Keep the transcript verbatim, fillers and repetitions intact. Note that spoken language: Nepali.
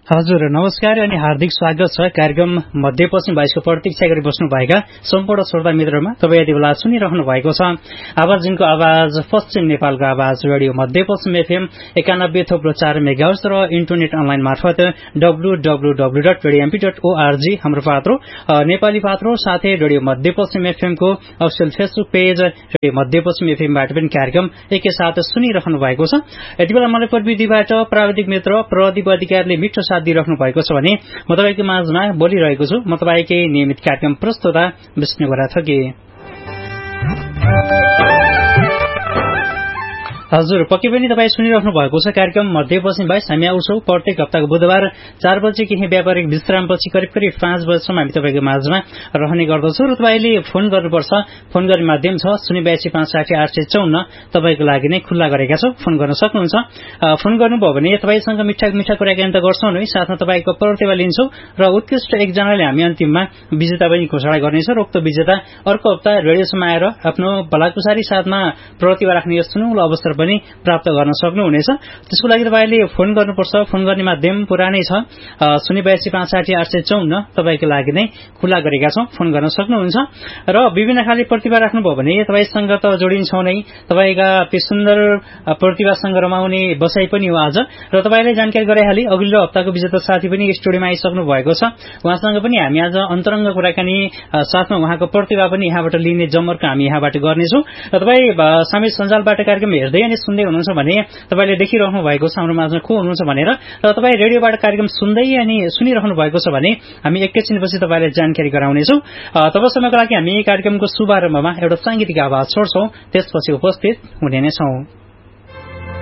हजुर नमस्कार अनि हार्दिक स्वागत छ कार्यक्रम मध्यपश्चिम बाइसको प्रतीक्षा गरी बस्नुभएका सम्पूर्ण श्रोता मित्रमा तपाईँ यति बेला सुनिरहनु भएको छ आवाजको आवाज पश्चिम नेपालको आवाज रेडियो मध्यपश्चिम एफएम एकानब्बे थोप्लो चार मेगाहर्ज र इन्टरनेट अनलाइन मार्फत W W W dot radio MP dot ORG हाम्रो पात्रो नेपाली पात्रो साथै रेडियो मध्यपश्चिम एफएमको अफिसियल फेसबुक पेज रेडियो मध्यपश्चिम एफएमबाट पनि कार्यक्रम एकैसाथ सुनिरहनु भएको छ। यति बेला मलाई प्रविधिबाट प्राविधिक मित्र प्रदीप अधिकारीले मिठो साथ दिइराख्नु भएको छ भने म तपाईको माझमा बोलिरहेको छु। म तपाईकै नियमित कार्यक्रम प्रस्तुता विष्णु गोरा थके। हजुर पक्कै पनि तपाईँ सुनिराख्नु भएको छ कार्यक्रम मध्यपश्चिम बाइस। हामी आउँछौँ प्रत्येक हप्ताको बुधबार चार बजे केही व्यापारिक विश्रामपछि करिब करिब पाँच बजेसम्म हामी तपाईँको माझमा रहने गर्दछौँ र तपाईँले फोन गर्नुपर्छ। फोन गर्ने माध्यम छ शून्य बयासी पाँच साठी आठ सय चौन्न तपाईँको लागि नै खुल्ला गरेका छौँ, फोन गर्न सक्नुहुन्छ। फोन गर्नुभयो भने तपाईँसँग मिठा मिठा कुराकानी त गर्छौँ नै, साथमा तपाईँको प्रतिभा लिन्छौँ र उत्कृष्ट एकजनाले हामी अन्तिममा विजेता पनि घोषणा गर्नेछौँ। उक्त विजेता अर्को हप्ता रेडियोसम्म आएर आफ्नो भलाकुसारी साथमा प्रतिभा राख्ने यस्तो अवसर पनि प्राप्त गर्न सक्नुहुनेछ। त्यसको लागि तपाईँले फोन गर्नुपर्छ। फोन गर्ने माध्यम पुरानै छ शून्य बयासी पाँच साठी आठ सय चौन्न तपाईँको लागि नै खुल्ला गरेका छौँ, फोन गर्न सक्नुहुन्छ। र विभिन्न खाले प्रतिभा राख्नुभयो भने तपाईँसँग त जोडिन्छौँ नै, तपाईँका त्यो सुन्दर प्रतिभासँग रमाउने बसाई पनि हो आज। र तपाईँलाई जानकारी गराइहाले अघिल्लो हप्ताको विजेता साथी पनि स्टुडियोमा आइसक्नु भएको छ। उहाँसँग पनि हामी आज अन्तरङ्ग कुराकानी साथमा उहाँको प्रतिभा पनि यहाँबाट लिने जमर्को हामी यहाँबाट गर्नेछौँ। र तपाईँ सामाजिक सञ्जालबाट कार्यक्रम हेर्दै अनि सुन्दै हुनुहुन्छ भने तपाईँले देखिरहनु भएको छ हाम्रो माझमा को हुनुहुन्छ भनेर। र तपाईँ रेडियोबाट कार्यक्रम सुन्दै अनि सुनिरहनु भएको छ भने हामी एकैछिनपछि तपाईँलाई जानकारी गराउनेछौँ। तबसम्मको लागि हामी कार्यक्रमको शुभारम्भमा एउटा साङ्गीतिक आवाज छोड्छौँ, त्यसपछि उपस्थित हुने नै छौँ।